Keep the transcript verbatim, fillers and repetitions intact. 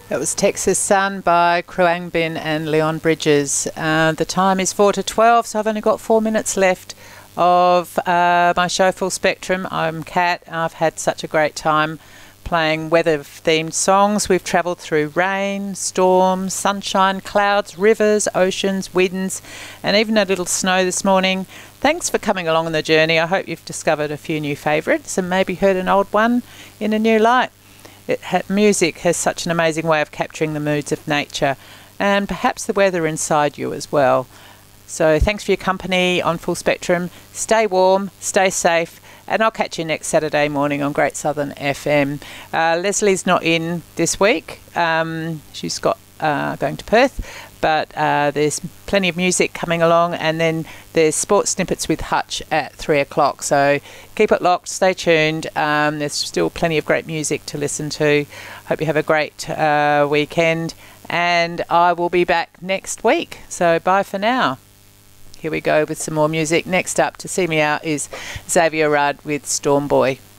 That was Texas Sun by Khruangbin and Leon Bridges. Uh, the time is four to twelve, so I've only got four minutes left of uh, my show Full Spectrum. I'm Kat. I've had such a great time playing weather-themed songs. We've travelled through rain, storms, sunshine, clouds, rivers, oceans, winds, and even a little snow this morning. Thanks for coming along on the journey. I hope you've discovered a few new favourites and maybe heard an old one in a new light. It ha- music has such an amazing way of capturing the moods of nature and perhaps the weather inside you as well. So thanks for your company on Full Spectrum. Stay warm, stay safe, and I'll catch you next Saturday morning on Great Southern F M. Uh, Leslie's not in this week. Um, she's got uh, going to Perth, but uh, there's plenty of music coming along, and then there's Sports Snippets with Hutch at three o'clock. So keep it locked, stay tuned. Um, there's still plenty of great music to listen to. Hope you have a great uh, weekend, and I will be back next week. So bye for now. Here we go with some more music. Next up to see me out is Xavier Rudd with Storm Boy.